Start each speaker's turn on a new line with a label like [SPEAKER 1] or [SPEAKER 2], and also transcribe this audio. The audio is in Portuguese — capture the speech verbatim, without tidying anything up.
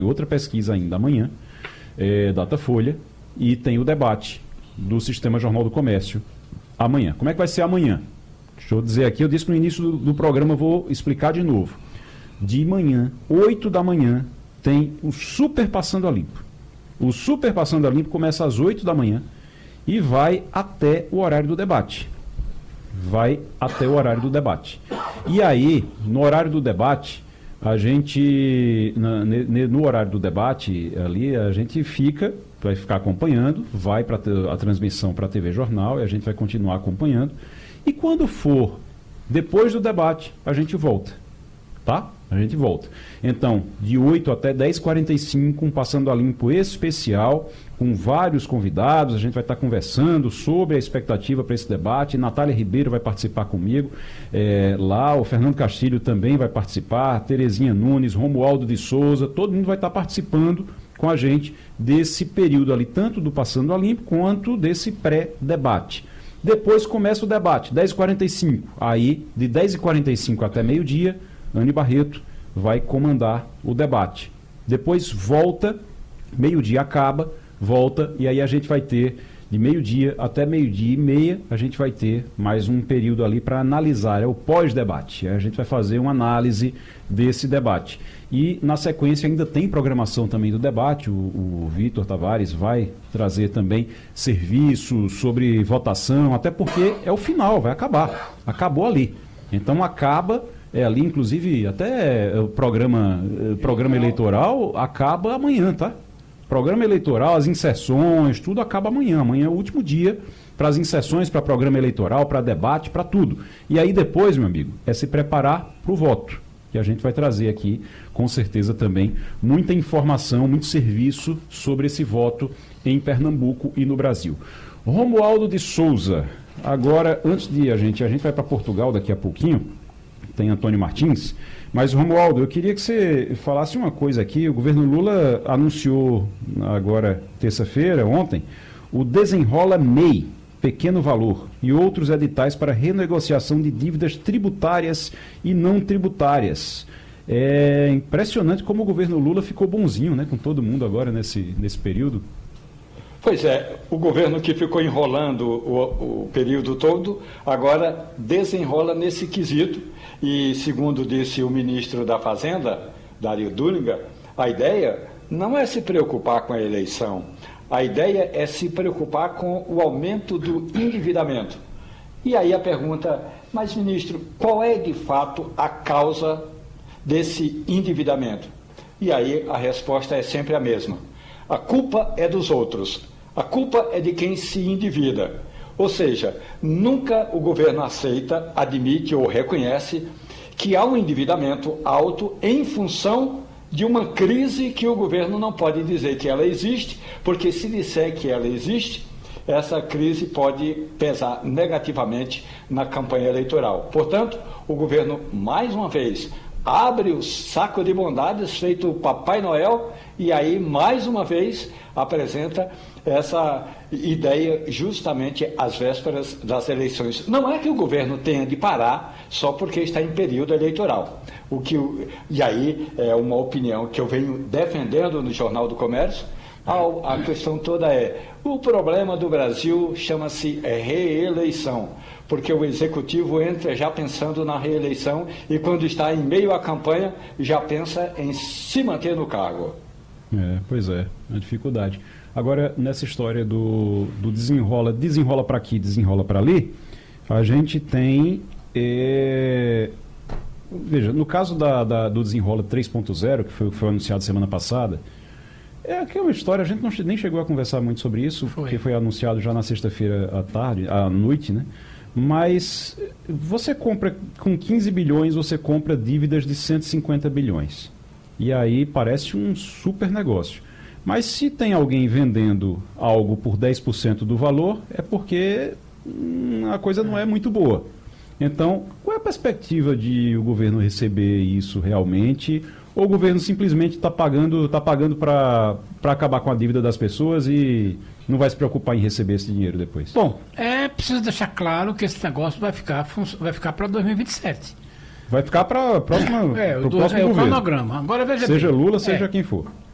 [SPEAKER 1] outra pesquisa ainda amanhã, é, Datafolha, e tem o debate do Sistema Jornal do Comércio amanhã. Como é que vai ser amanhã? Deixa eu dizer aqui, eu disse no início do, do programa, vou explicar de novo. De manhã, oito da manhã, tem o Super Passando a Limpo. O Super Passando a Limpo começa às oito da manhã e vai até o horário do debate. Vai até o horário do debate. E aí, no horário do debate, a gente, na, ne, no horário do debate, ali, a gente fica, vai ficar acompanhando, vai para a transmissão para a T V Jornal e a gente vai continuar acompanhando. E quando for depois do debate, a gente volta, tá? A gente volta. Então, de oito até dez e quarenta e cinco, um Passando a Limpo especial, com vários convidados, a gente vai estar conversando sobre a expectativa para esse debate. Natália Ribeiro vai participar comigo é, lá, o Fernando Castilho também vai participar, Terezinha Nunes, Romualdo de Souza, todo mundo vai estar participando com a gente desse período ali, tanto do Passando a Limpo quanto desse pré-debate. Depois começa o debate, dez e quarenta e cinco. Aí, de dez e quarenta e cinco até meio-dia, Anny Barreto vai comandar o debate. Depois volta, meio-dia acaba, volta, e aí a gente vai ter, de meio-dia até meio-dia e meia, a gente vai ter mais um período ali para analisar, é o pós-debate. A gente vai fazer uma análise desse debate. E, na sequência, ainda tem programação também do debate. O, o Vitor Tavares vai trazer também serviços sobre votação, até porque é o final, vai acabar. Acabou ali. Então, acaba... É ali, inclusive, até o programa, programa eleitoral acaba amanhã, tá? Programa eleitoral, as inserções, tudo acaba amanhã. Amanhã é o último dia para as inserções, para programa eleitoral, para debate, para tudo. E aí depois, meu amigo, é se preparar para o voto. Que a gente vai trazer aqui, com certeza também, muita informação, muito serviço sobre esse voto em Pernambuco e no Brasil. Romualdo de Souza, agora, antes de a gente, a gente vai para Portugal daqui a pouquinho, tem Antônio Martins, mas Romualdo, eu queria que você falasse uma coisa aqui. O governo Lula anunciou agora, terça-feira, ontem, o Desenrola M E I, Pequeno Valor, e outros editais para renegociação de dívidas tributárias e não tributárias. É impressionante como o governo Lula ficou bonzinho, né, com todo mundo agora nesse, nesse período.
[SPEAKER 2] Pois é, o governo que ficou enrolando o, o período todo, agora desenrola nesse quesito. E, segundo disse o ministro da Fazenda, Dario Dúniga, a ideia não é se preocupar com a eleição, a ideia é se preocupar com o aumento do endividamento. E aí a pergunta, mas ministro, qual é de fato a causa desse endividamento? E aí a resposta é sempre a mesma. A culpa é dos outros, a culpa é de quem se endivida. Ou seja, nunca o governo aceita, admite ou reconhece que há um endividamento alto em função de uma crise que o governo não pode dizer que ela existe, porque se disser que ela existe, essa crise pode pesar negativamente na campanha eleitoral. Portanto, o governo, mais uma vez, abre o saco de bondades feito o Papai Noel e aí, mais uma vez, apresenta essa ideia justamente às vésperas das eleições. Não é que o governo tenha de parar só porque está em período eleitoral. O que, e aí é uma opinião que eu venho defendendo no Jornal do Comércio. A, a questão toda é, o problema do Brasil chama-se reeleição, porque o Executivo entra já pensando na reeleição e quando está em meio à campanha já pensa em se manter no cargo.
[SPEAKER 1] É, pois é, a dificuldade. Agora, nessa história do, do desenrola, desenrola para aqui, desenrola para ali, a gente tem, é, veja, no caso da, da, do desenrola três ponto zero, que foi, foi anunciado semana passada, é que é uma história, a gente não, nem chegou a conversar muito sobre isso, foi. Porque foi anunciado já na sexta-feira à tarde, à noite, né? Mas você compra, com quinze bilhões, você compra dívidas de cento e cinquenta bilhões. E aí parece um super negócio. Mas se tem alguém vendendo algo por dez por cento do valor, é porque hum, a coisa não é muito boa. Então, qual é a perspectiva de o governo receber isso realmente? Ou o governo simplesmente está pagando tá pagando para acabar com a dívida das pessoas e não vai se preocupar em receber esse dinheiro depois?
[SPEAKER 3] Bom, é preciso deixar claro que esse negócio vai ficar, vai ficar para dois mil e vinte e sete.
[SPEAKER 1] Vai ficar para o próximo,
[SPEAKER 3] é,
[SPEAKER 1] pro
[SPEAKER 3] do,
[SPEAKER 1] próximo
[SPEAKER 3] é,
[SPEAKER 1] governo.
[SPEAKER 3] O cronograma. Agora veja
[SPEAKER 1] seja
[SPEAKER 3] bem,
[SPEAKER 1] Lula, seja
[SPEAKER 3] é,
[SPEAKER 1] quem for.